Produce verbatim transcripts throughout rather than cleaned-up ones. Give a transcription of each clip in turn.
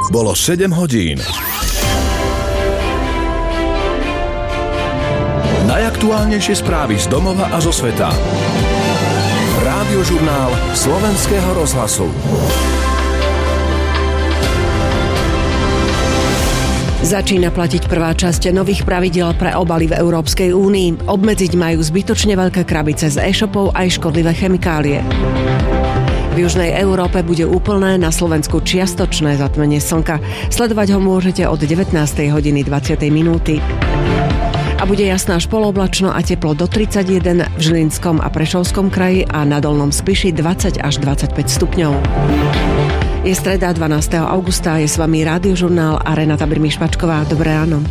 Bolo sedem hodín. Najaktuálnejšie správy z domova a zo sveta. Rádiožurnál Slovenského rozhlasu. Začína platiť prvá časť nových pravidiel pre obaly v Európskej únii. Obmedziť majú zbytočne veľké krabice z e-shopov aj škodlivé chemikálie. V južnej Európe bude úplné, na Slovensku čiastočné zatmenie slnka. Sledovať ho môžete od devätnástej hodiny dvadsiatej minúty. A bude jasná až poloblačno a teplo do tridsaťjeden v Žilinskom a Prešovskom kraji a na Dolnom Spiši dvadsať až dvadsaťpäť stupňov. Je streda dvanásteho augusta, je s vami Rádiožurnál a Renata Brmiš-Pačková. Dobré ráno.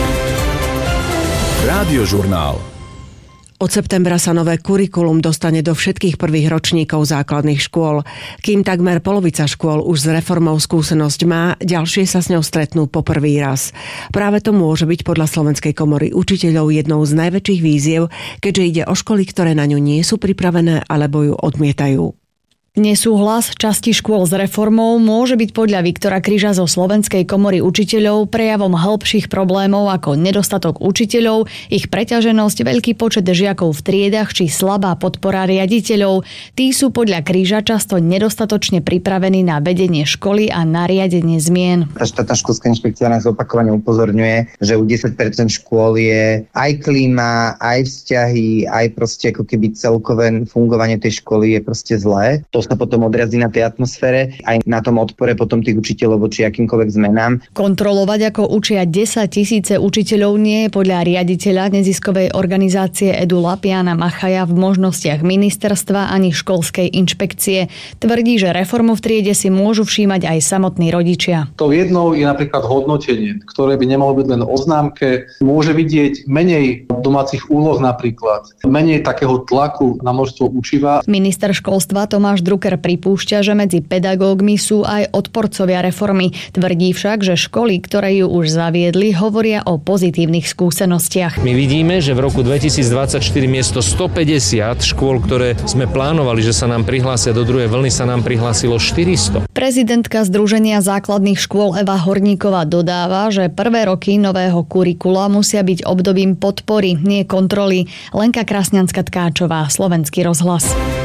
Rádiožurnál. Od septembra sa nové kurikulum dostane do všetkých prvých ročníkov základných škôl. Kým takmer polovica škôl už s reformou skúsenosť má, ďalšie sa s ňou stretnú po prvý raz. Práve to môže byť podľa Slovenskej komory učiteľov jednou z najväčších výziev, keďže ide o školy, ktoré na ňu nie sú pripravené alebo ju odmietajú. Nesúhlas časti škôl s reformou môže byť podľa Viktora Kryža zo Slovenskej komory učiteľov prejavom hĺbších problémov ako nedostatok učiteľov, ich preťaženosť, veľký počet žiakov v triedach či slabá podpora riaditeľov. Tí sú podľa Kryža často nedostatočne pripravení na vedenie školy a na riadenie zmien. Tá štátna školská inšpekcia nás opakovane upozorňuje, že u desať percent škôl je aj klíma, aj vzťahy, aj proste ako keby celkové fungovanie tej školy je proste zlé. To sa potom odrazí na tej atmosfére, aj na tom odpore potom tých učiteľov voči akýmkoľvek zmenám. Kontrolovať, ako učia desaťtisíce učiteľov, nie je podľa riaditeľa neziskovej organizácie EduLab Jána Machaja v možnostiach ministerstva ani školskej inšpekcie. Tvrdí, že reformu v triede si môžu všímať aj samotní rodičia. To jednou je napríklad hodnotenie, ktoré by nemalo byť len o známke. Môže vidieť menej domácich úloh napríklad, menej takého tlaku na množstvo učiva. Minister školstva Tomáš Drucker pripúšťa, že medzi pedagógmi sú aj odporcovia reformy. Tvrdí však, že školy, ktoré ju už zaviedli, hovoria o pozitívnych skúsenostiach. My vidíme, že v roku dvetisícdvadsaťštyri miesto stopäťdesiat škôl, ktoré sme plánovali, že sa nám prihlásia do druhej vlny, sa nám prihlásilo štyristo. Prezidentka Združenia základných škôl Eva Horníková dodáva, že prvé roky nového kurikula musia byť obdobím podpory, nie kontroly. Lenka Krasňanská-Tkáčová, Slovenský rozhlas.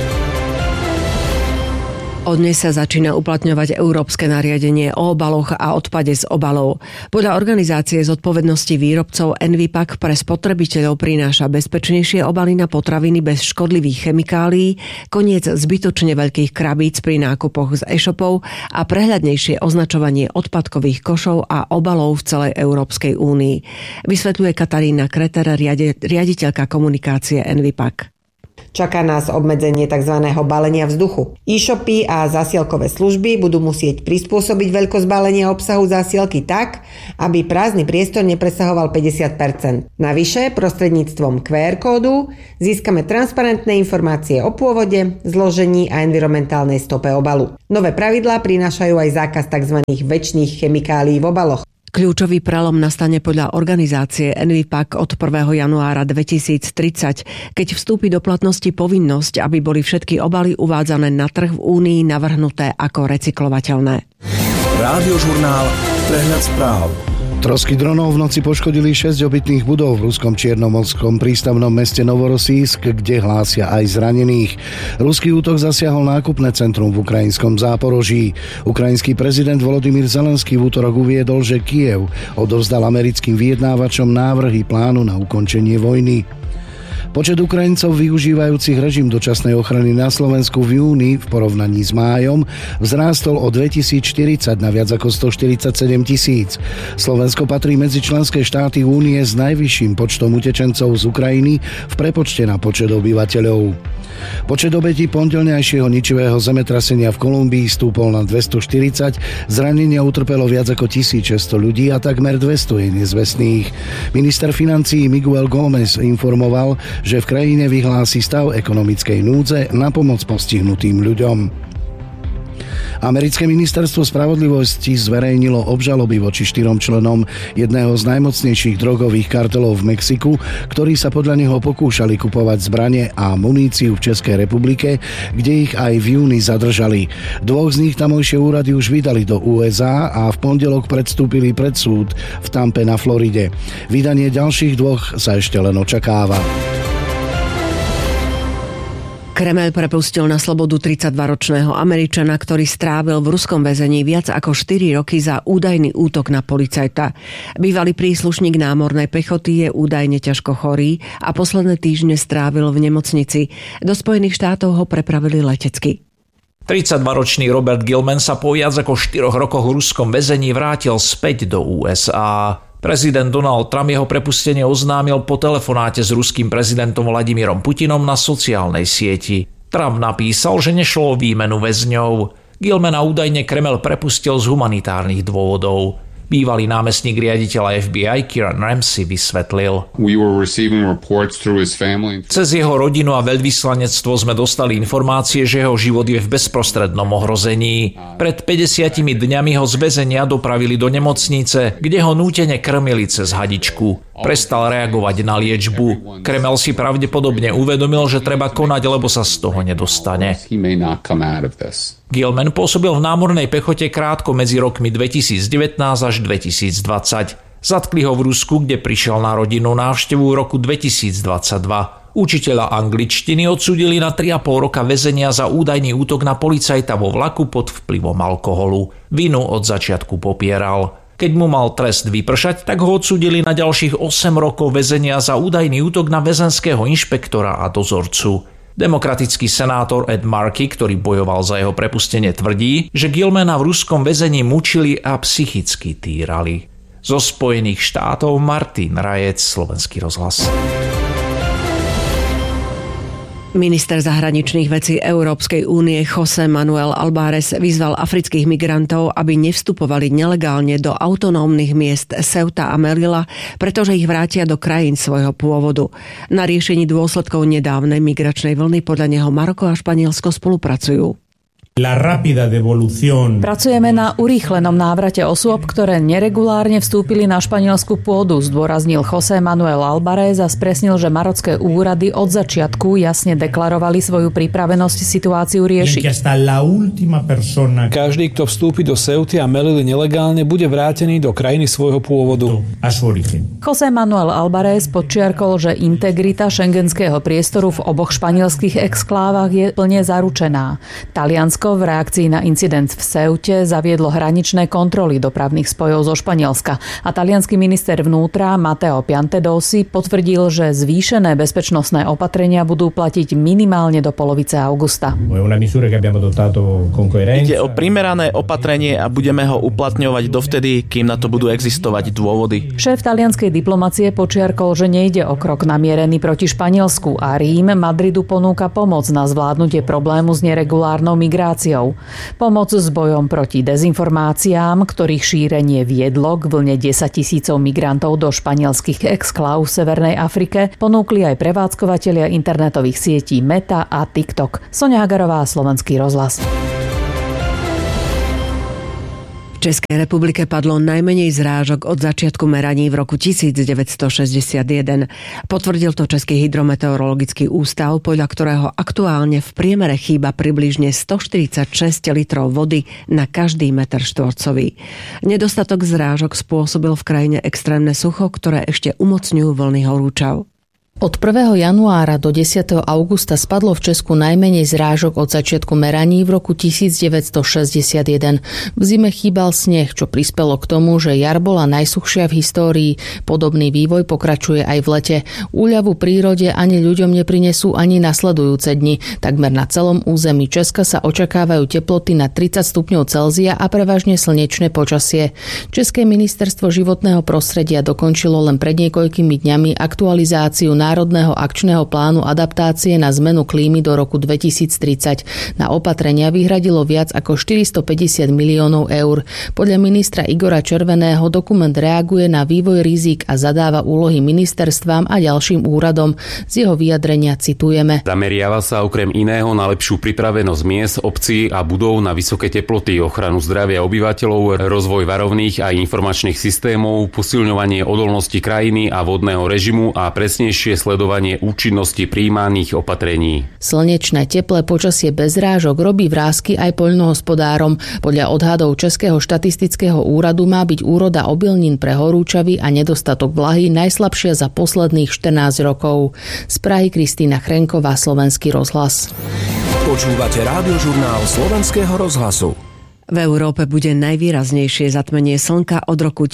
Od dnes sa začína uplatňovať európske nariadenie o obaloch a odpade z obalov. Podľa organizácie zodpovednosti výrobcov Envipak pre spotrebiteľov prináša bezpečnejšie obaly na potraviny bez škodlivých chemikálií, koniec zbytočne veľkých krabíc pri nákupoch z e-shopov a prehľadnejšie označovanie odpadkových košov a obalov v celej Európskej únii. Vysvetľuje Katarína Kreter, riaditeľka komunikácie Envipak. Čaká nás obmedzenie tzv. Balenia vzduchu. E-shopy a zásielkové služby budú musieť prispôsobiť veľkosť balenia obsahu zásielky tak, aby prázdny priestor nepresahoval päťdesiat percent. Navyše, prostredníctvom kú er kódu získame transparentné informácie o pôvode, zložení a environmentálnej stope obalu. Nové pravidlá prinášajú aj zákaz tzv. Večných chemikálií v obaloch. Kľúčový prelom nastane podľa organizácie Envipak od prvého januára dvetisíctridsať, keď vstúpi do platnosti povinnosť, aby boli všetky obaly uvádzané na trh v Únii navrhnuté ako recyklovateľné. Rádiožurnál, prehľad správ. Trosky dronov v noci poškodili šesť obytných budov v ruskom čiernomorskom prístavnom meste Novorosísk, kde hlásia aj zranených. Ruský útok zasiahol nákupné centrum v ukrajinskom Záporoží. Ukrajinský prezident Volodymyr Zelenský v útorok uviedol, že Kyjev odovzdal americkým vyjednávačom návrhy plánu na ukončenie vojny. Počet Ukrajincov využívajúcich režim dočasnej ochrany na Slovensku v júni v porovnaní s májom vzrástol o dvetisícštyridsať na viac ako stoštyridsaťsedem tisíc. Slovensko patrí medzi členské štáty únie s najvyšším počtom utečencov z Ukrajiny v prepočte na počet obyvateľov. Počet obetí pondelňajšieho ničivého zemetrasenia v Kolumbii stúpol na dvestoštyridsať, zranenia utrpelo viac ako tisícšesťsto ľudí a takmer dvesto je nezvestných. Minister financií Miguel Gómez informoval, že v krajine vyhlási stav ekonomickej núdze na pomoc postihnutým ľuďom. Americké ministerstvo spravodlivosti zverejnilo obžaloby voči štyrom členom jedného z najmocnejších drogových kartelov v Mexiku, ktorí sa podľa neho pokúšali kupovať zbrane a muníciu v Českej republike, kde ich aj v júni zadržali. Dvoch z nich tamojšie úrady už vydali do ú es á a v pondelok predstúpili pred súd v Tampe na Floride. Vydanie ďalších dvoch sa ešte len očakáva. Kremeľ prepustil na slobodu tridsaťdvaročného Američana, ktorý strávil v ruskom väzení viac ako štyri roky za údajný útok na policajta. Bývalý príslušník námornej pechoty je údajne ťažko chorý a posledné týždne strávil v nemocnici. Do Spojených štátov ho prepravili letecky. tridsaťdvaročný Robert Gilman sa po viac ako štyroch rokoch v ruskom väzení vrátil späť do ú es á. Prezident Donald Trump jeho prepustenie oznámil po telefonáte s ruským prezidentom Vladimírom Putinom na sociálnej sieti. Trump napísal, že nešlo o výmenu väzňov. Gilmana údajne Kreml prepustil z humanitárnych dôvodov. Bývalý námestník riaditeľa ef bí aj Kieran Ramsey vysvetlil. Cez jeho rodinu a veľvyslanectvo sme dostali informácie, že jeho život je v bezprostrednom ohrození. Pred päťdesiatimi dňami ho z väzenia dopravili do nemocnice, kde ho nútene krmili cez hadičku. Prestal reagovať na liečbu. Kreml si pravdepodobne uvedomil, že treba konať, lebo sa z toho nedostane. Gilman pôsobil v námornej pechote krátko medzi rokmi dvetisícdevätnásť až dvetisícdvadsať. Zatkli ho v Rusku, kde prišiel na rodinnú návštevu v roku dvetisícdvadsaťdva. Učiteľa angličtiny odsúdili na tri a pol roka väzenia za údajný útok na policajta vo vlaku pod vplyvom alkoholu. Vinu od začiatku popieral. Keď mu mal trest vypršať, tak ho odsúdili na ďalších osem rokov väzenia za údajný útok na väzenského inšpektora a dozorcu. Demokratický senátor Ed Markey, ktorý bojoval za jeho prepustenie, tvrdí, že Gilmana v ruskom väzení mučili a psychicky týrali. Zo Spojených štátov Martin Rajec, Slovenský rozhlas. Minister zahraničných vecí Európskej únie José Manuel Albares vyzval afrických migrantov, aby nevstupovali nelegálne do autonómnych miest Ceuta a Melilla, pretože ich vrátia do krajín svojho pôvodu. Na riešení dôsledkov nedávnej migračnej vlny podľa neho Maroko a Španielsko spolupracujú. Pracujeme na urýchlenom návrate osôb, ktoré neregulárne vstúpili na španielsku pôdu, zdôraznil José Manuel Albares a spresnil, že marocké úrady od začiatku jasne deklarovali svoju pripravenosť situáciu riešiť. Každý, kto vstúpi do Ceuty a Melily nelegálne, bude vrátený do krajiny svojho pôvodu. José Manuel Albares podčiarkol, že integrita šengenského priestoru v oboch španielských exklávach je plne zaručená. Taliansko v reakcii na incident v Ceute zaviedlo hraničné kontroly dopravných spojov zo Španielska a taliansky minister vnútra Matteo Piantedosi potvrdil, že zvýšené bezpečnostné opatrenia budú platiť minimálne do polovice augusta. Ide o primerané opatrenie a budeme ho uplatňovať dovtedy, kým na to budú existovať dôvody. Šéf talianskej diplomacie počiarkol, že nejde o krok namierený proti Španielsku a Rím Madridu ponúka pomoc na zvládnutie problému s neregulárnou migráciou. Pomoc s bojom proti dezinformáciám, ktorých šírenie viedlo k vlne desaťtisícov migrantov do španielských exkláv v Severnej Afrike, ponúkli aj prevádzkovatelia internetových sietí Meta a TikTok. Soňa Hagarová, Slovenský rozhlas. V Českej republike padlo najmenej zrážok od začiatku meraní v roku devätnásťstošesťdesiatjeden. Potvrdil to Český hydrometeorologický ústav, podľa ktorého aktuálne v priemere chýba približne stoštyridsaťšesť litrov vody na každý meter štvorcový. Nedostatok zrážok spôsobil v krajine extrémne sucho, ktoré ešte umocňujú vlny horúčav. Od prvého januára do desiateho augusta spadlo v Česku najmenej zrážok od začiatku meraní v roku devätnásťstošesťdesiatjeden. V zime chýbal sneh, čo prispelo k tomu, že jar bola najsuchšia v histórii. Podobný vývoj pokračuje aj v lete. Úľavu prírode ani ľuďom neprinesú ani nasledujúce dni. Takmer na celom území Česka sa očakávajú teploty na tridsať stupňov Celzia a prevažne slnečné počasie. České ministerstvo životného prostredia dokončilo len pred niekoľkými dňami aktualizáciu Národného akčného plánu adaptácie na zmenu klímy do roku dvetisíctridsať. Na opatrenia vyhradilo viac ako štyristopäťdesiat miliónov eur. Podľa ministra Igora Červeného dokument reaguje na vývoj rizík a zadáva úlohy ministerstvám a ďalším úradom. Z jeho vyjadrenia citujeme. Zameriava sa okrem iného na lepšiu pripravenosť miest, obcí a budov na vysoké teploty, ochranu zdravia obyvateľov, rozvoj varovných a informačných systémov, posilňovanie odolnosti krajiny a vodného režimu a presnejšie sledovanie účinnosti prijímaných opatrení. Slnečné teplé počasie bez rážok robí vrásky aj poľnohospodárom. Podľa odhadov Českého štatistického úradu má byť úroda obilnín pre horúčavy a nedostatok vlahy najslabšia za posledných štrnásť rokov. Z Prahy Kristýna Chrenková, Slovenský rozhlas. Počúvate rádiožurnál Slovenského rozhlasu. V Európe bude najvýraznejšie zatmenie slnka od roku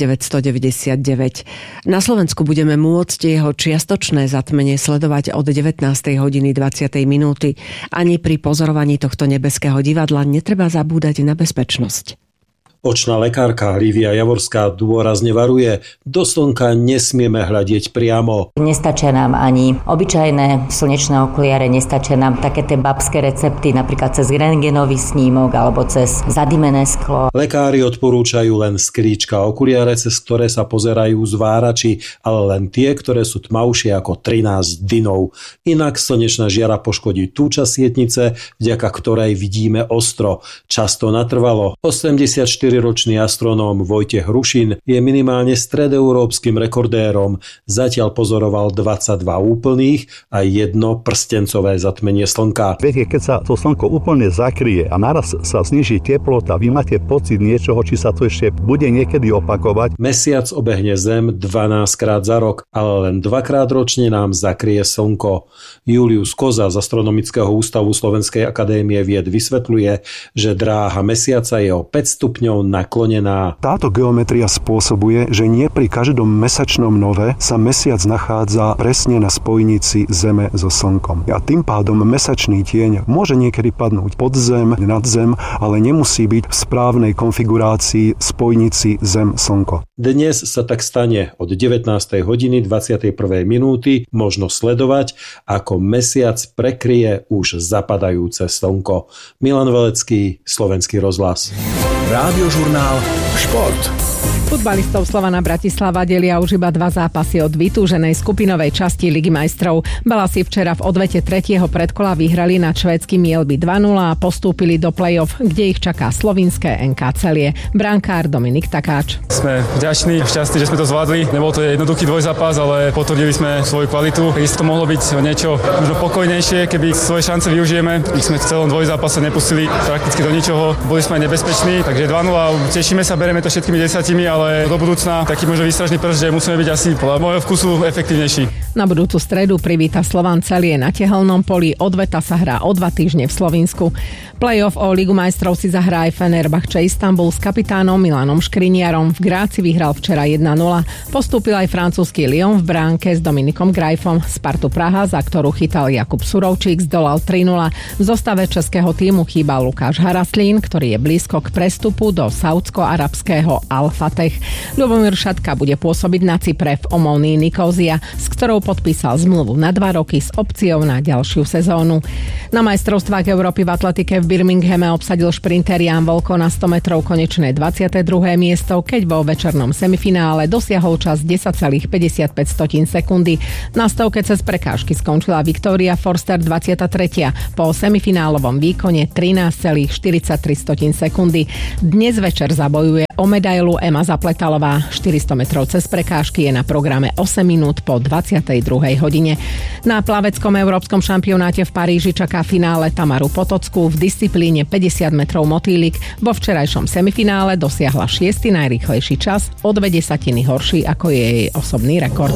devätnásťstodeväťdesiatdeväť. Na Slovensku budeme môcť jeho čiastočné zatmenie sledovať od devätnástej hodiny dvadsiatej minúty. Ani pri pozorovaní tohto nebeského divadla netreba zabúdať na bezpečnosť. Očná lekárka Lívia Javorská dôrazne varuje, do slnka nesmieme hľadieť priamo. Nestačia nám ani obyčajné slnečné okuliare, nestačia nám také tie babské recepty, napríklad cez rentgenový snímok alebo cez zadimené sklo. Lekári odporúčajú len sklíčka okuliare, cez ktoré sa pozerajú zvárači, ale len tie, ktoré sú tmavšie ako trinásť dynov. Inak slnečná žiara poškodí tú časť sietnice, vďaka ktorej vidíme ostro, často natrvalo. osemdesiatštyriročný astronóm Vojtech Hrušin je minimálne stredoeurópskym rekordérom. Zatiaľ pozoroval dvadsaťdva úplných a jedno prstencové zatmenie slnka. Viete, keď sa to slnko úplne zakrie a naraz sa zniží teplota, vy máte pocit niečoho, či sa to ešte bude niekedy opakovať. Mesiac obehne Zem dvanásťkrát za rok, ale len dvakrát ročne nám zakrie slnko. Julius Koza z Astronomického ústavu Slovenskej akadémie vied vysvetľuje, že dráha mesiaca je o päť stupňov naklonená. Táto geometria spôsobuje, že nie pri každom mesačnom nove sa mesiac nachádza presne na spojnici Zeme so Slnkom. A tým pádom mesačný tieň môže niekedy padnúť pod Zem, nad Zem, ale nemusí byť v správnej konfigurácii spojnici Zem-Slnko. Dnes sa tak stane. Od devätnástej hodiny dvadsiatej prvej minúty možno sledovať, ako mesiac prekryje už zapadajúce slnko. Milan Velecký, Slovenský rozhlas. Rádiožurnál Šport. Futbalistov Slovana Bratislava delia už iba dva zápasy od vytúženej skupinovej časti Ligy majstrov. Balasi včera v odvete tretieho predkola vyhrali na švédsky Mjällby dva nula a postúpili do play-off, kde ich čaká slovinské en ká Celie. Brankár Dominik Takáč. Sme vďační, šťastní, že sme to zvládli. Nebol to jednoduchý dvojzápas, ale potvrdili sme svoju kvalitu. Takisto to mohlo byť niečo možno pokojnejšie, keby svoje šance využijeme. Ich sme v celom dvojzápase nepustili prakticky do ničoho. Boli sme nebezpeční, takže dva nula. Tešíme sa, bereme to všetkými desiatimi, ale do budúcna taký možno výstražný prst, že musíme byť asi podľa môjho vkusu efektívnejší. Na budúcu stredu privíta Slovan Celie na Tehelnom poli. Odveta sa hrá o dva týždne v Slovinsku. Playoff o Ligu majstrov si zahrá aj Fenerbahče Istanbul s kapitánom Milanom Škriniarom. V Gráci vyhral včera jedna nula. Postúpil aj francúzsky Lyon v bránke s Dominikom Grajfom. Spartu Praha, za ktorú chytal Jakub Surovčík, zdolal tri nula. V zostave českého tímu chýba Lukáš Haraslín, ktorý je blízko k prestupu do saúdsko-arabského Al-Fateh. Ľubomír Šatka bude pôsobiť na Cypre v Omonii Nikozia, s ktorou podpísal zmluvu na dva roky s opciou na ďalšiu sezónu. Na majstrovstvách Európy v atletike v Birminghame obsadil šprinter Ján Volko na sto metrov konečné dvadsiate druhé miesto, keď vo večernom semifinále dosiahol čas desať celá päťdesiatpäť sekundy. Na stovke cez prekážky skončila Victoria Forster dvadsiata tretia po semifinálovom výkone trinásť celá štyridsaťtri sekundy. Dnes večer zabojuje o medailu Ema Zapletalová. štyristo metrov cez prekážky je na programe osem minút po dvadsiatej druhej hodine. Na plaveckom európskom šampionáte v Paríži čaká finále Tamaru Potockú v disciplíne päťdesiat metrov motýlik. Vo včerajšom semifinále dosiahla šiesty najrýchlejší čas, o dve desatiny horší ako je jej osobný rekord.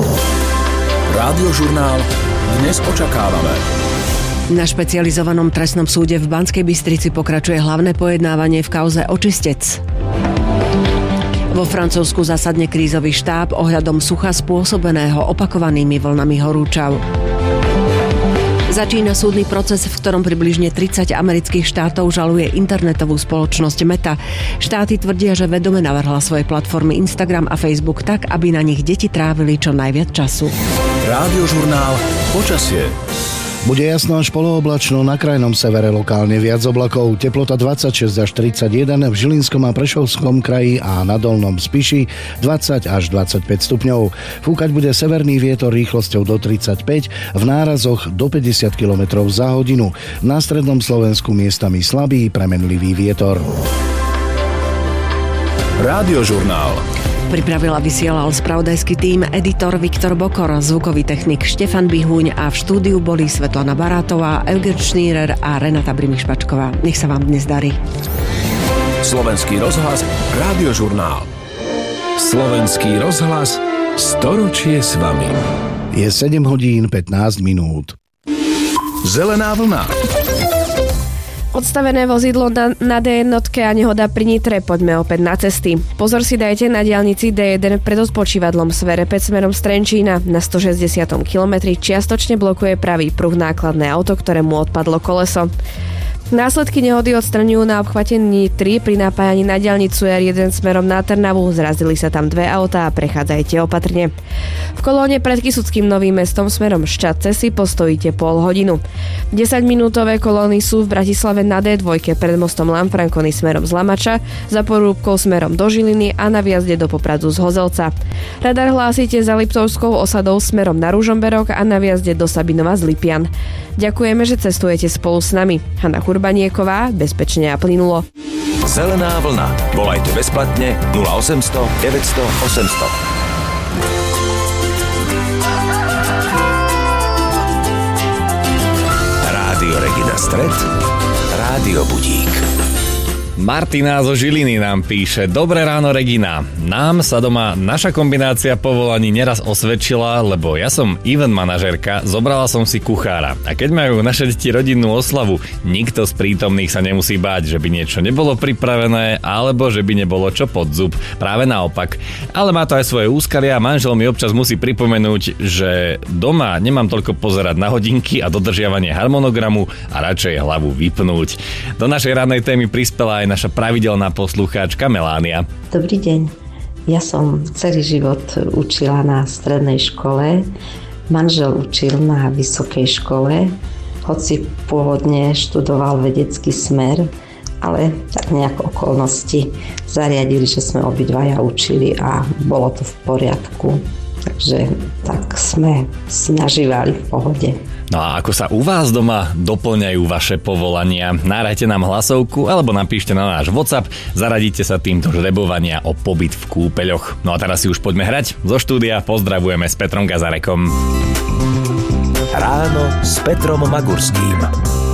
Rádiožurnál Dnes očakávame. Na špecializovanom trestnom súde v Banskej Bystrici pokračuje hlavné pojednávanie v kauze Očistec. Vo Francúzsku zasadne krízový štáb ohľadom sucha spôsobeného opakovanými vlnami horúčav. Začína súdny proces, v ktorom približne tridsať amerických štátov žaluje internetovú spoločnosť Meta. Štáty tvrdia, že vedome navrhla svoje platformy Instagram a Facebook tak, aby na nich deti trávili čo najviac času. Rádiožurnál Počasie. Bude jasno až polooblačno, na krajnom severe lokálne viac oblakov. Teplota dvadsaťšesť až tridsaťjeden, v Žilinskom a Prešovskom kraji a na Dolnom Spiši dvadsať až dvadsaťpäť stupňov. Fúkať bude severný vietor rýchlosťou do tridsaťpäť, v nárazoch do päťdesiat kilometrov za hodinu. Na strednom Slovensku miestami slabý premenlivý vietor. Rádiožurnál. Pripravila vysielal spravodajský tím editor Viktor Bokor, zvukový technik Štefan Bihuň a v štúdiu boli Svetlana Barátová, Eugen Šnírer a Renata Brimišpačková. Nech sa vám dnes darí. Slovenský rozhlas, Rádiožurnál. Slovenský rozhlas, storočie s vami. Je sedem hodín pätnásť minút. Zelená vlna. Odstavené vozidlo na, na dé jednotke a nehoda pri Nitre. Poďme opäť na cesty. Pozor si dajte na diaľnici dé jeden pred odpočívadlom Sverepec smerom z Trenčína. Na stošesťdesiatom kilometri čiastočne blokuje pravý pruh nákladné auto, ktorému odpadlo koleso. Následky nehody odstraňujú na obchvate Nitry pri napájaní na diaľnicu er jeden smerom na Trnavu. Zrazili sa tam dve autá a prechádzajte opatrne. V kolóne pred Kysuckým Novým Mestom smerom Ščadce si postojíte pol hodinu. desaťminútové kolóny sú v Bratislave na dé dva pred mostom Lanfranconi smerom z Lamača, za Porúbkou smerom do Žiliny a na viazde do Popradu z Hozelca. Radar hlásite za Liptovskou osadou smerom na Ružomberok a na viazde do Sabinova z Lipian. Ďakujeme, že cestujete spolu s nami. Hanna Urbanieková, bezpečne a plynulo. Zelená vlna. Volajte bezplatne nula osemsto deväťsto osemsto. Rádio Regina Stred, Rádio Budík. Martina zo Žiliny nám píše: Dobré ráno, Regina. Nám sa doma naša kombinácia povolaní neraz osvedčila, lebo ja som event manažérka, zobrala som si kuchára. A keď majú naše deti rodinnú oslavu, nikto z prítomných sa nemusí báť, že by niečo nebolo pripravené, alebo že by nebolo čo pod zub. Práve naopak. Ale má to aj svoje úskalia, manžel mi občas musí pripomenúť, že doma nemám toľko pozerať na hodinky a dodržiavanie harmonogramu a radšej hlavu vypnúť. Do našej rannej témy prispela aj naša pravidelná poslucháčka Melánia. Dobrý deň. Ja som celý život učila na strednej škole. Manžel učil na vysokej škole, hoci pôvodne študoval vedecký smer, ale tak nejako okolnosti zariadili, že sme obidvaja učili a bolo to v poriadku. Takže tak sme si nažívali v pohode. No a ako sa u vás doma doplňajú vaše povolania? Nárajte nám hlasovku alebo napíšte na náš WhatsApp, zaradíte sa týmto žrebovania o pobyt v kúpeľoch. No a teraz si už poďme hrať. Zo štúdia pozdravujeme s Petrom Gazarekom. Ráno s Petrom Magurským.